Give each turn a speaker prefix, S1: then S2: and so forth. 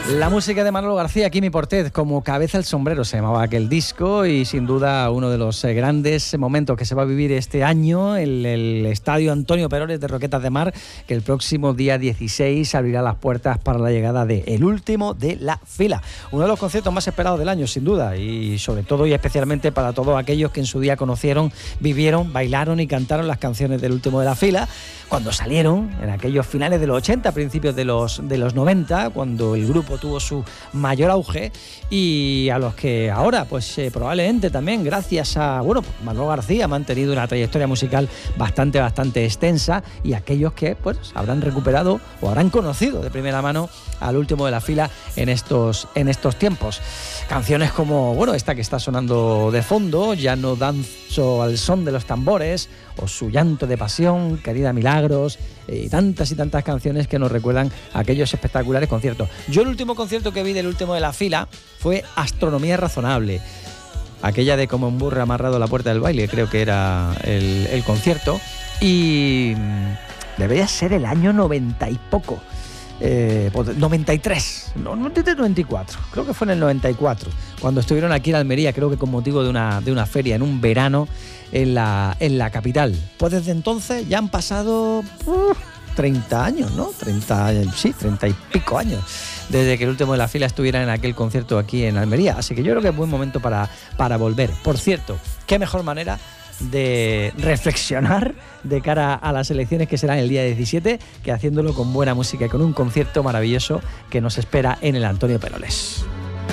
S1: La música de Manolo García, Quimi Portet, como cabeza el sombrero se llamaba aquel disco, y sin duda uno de los grandes momentos que se va a vivir este año, el Estadio Antonio Peroles de Roquetas de Mar, que el próximo día 16 abrirá las puertas para la llegada de El Último de la Fila, uno de los conciertos más esperados del año, sin duda, y sobre todo y especialmente para todos aquellos que en su día conocieron, vivieron, bailaron y cantaron las canciones del Último de la Fila cuando salieron en aquellos finales de los 80, principios de los 90, cuando el grupo tuvo su mayor auge, y a los que ahora pues probablemente también gracias a Manolo García ha mantenido una trayectoria musical bastante extensa, y aquellos que pues habrán recuperado o habrán conocido de primera mano al Último de la Fila en estos tiempos. Canciones como esta que está sonando de fondo, Ya no danzo al son de los tambores, o Su llanto de pasión, Querida Milagros, y tantas canciones que nos recuerdan aquellos espectaculares conciertos. Yo el último concierto que vi del Último de la Fila fue Astronomía Razonable, aquella de Como un burro amarrado a la puerta del baile, creo que era el concierto, y debería ser el año 90 y poco. 93, no 94, creo que fue en el 94, cuando estuvieron aquí en Almería, creo que con motivo de una feria en un verano en la capital. Pues desde entonces ya han pasado 30 años, ¿no? 30 y pico años desde que El Último de la Fila estuviera en aquel concierto aquí en Almería, así que yo creo que es buen momento para volver. Por cierto, qué mejor manera de reflexionar de cara a las elecciones que serán el día 17 que haciéndolo con buena música y con un concierto maravilloso que nos espera en el Antonio Peroles.